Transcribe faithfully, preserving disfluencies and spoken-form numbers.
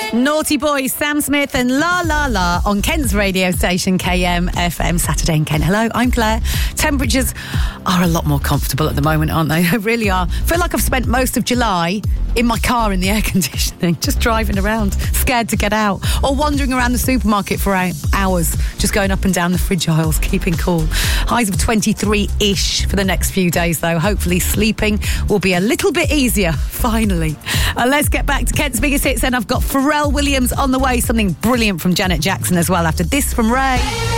Naughty Boys, Sam Smith and La La La on Kent's radio station K M F M. Saturday in Kent. Hello, I'm Claire. Temperatures are a lot more comfortable at the moment, aren't they? They really are. I feel like I've spent most of July in my car in the air conditioning, just driving around, scared to get out, or wandering around the supermarket for hours, just going up and down the fridge aisles, keeping cool. Highs of twenty-three-ish for the next few days, though. Hopefully sleeping will be a little bit easier, finally. Uh, let's get back to Kent's biggest hits, and I've got Pharrell Williams on the way, something brilliant from Janet Jackson as well after this from Ray.